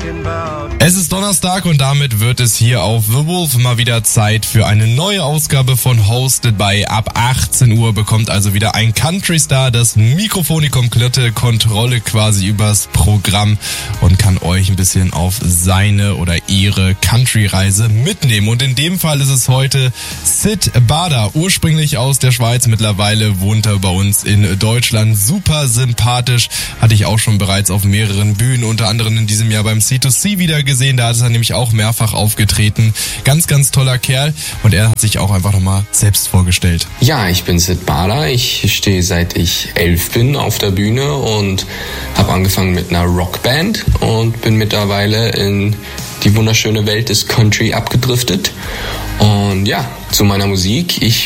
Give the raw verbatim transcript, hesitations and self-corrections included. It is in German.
Es ist Donnerstag und damit wird es hier auf The Wolf mal wieder Zeit für eine neue Ausgabe von Hosted by. Ab achtzehn Uhr bekommt also wieder ein Country-Star das Mikrofon, die komplette Kontrolle quasi übers Programm und kann euch ein bisschen auf seine oder ihre Country-Reise mitnehmen. Und in dem Fall ist es heute Syd Barder, ursprünglich aus der Schweiz, mittlerweile wohnt er bei uns in Deutschland. Super sympathisch, hatte ich auch schon bereits auf mehreren Bühnen, unter anderem in diesem Jahr beim C zwei C wieder gesehen, da ist er nämlich auch mehrfach aufgetreten. Ganz, ganz toller Kerl und er hat sich auch einfach nochmal selbst vorgestellt. Ja, ich bin Syd Barder, ich stehe seit ich elf bin auf der Bühne und habe angefangen mit einer Rockband und bin mittlerweile in die wunderschöne Welt des Country abgedriftet. Und ja, zu meiner Musik. Ich